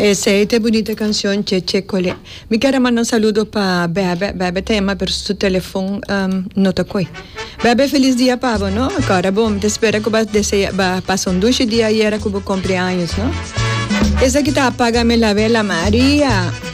Esta bonita canción, Cheche Cole. Me quiero mandar un saludo para Bebe. Bebe te llama, pero su teléfono no tocó. Bebe, feliz dia, Pablo, ¿no? Agora, bom, te espero que va a pasar un dulce día y era que cumpleaños, ¿no? Esa que te apaga me la vela, María.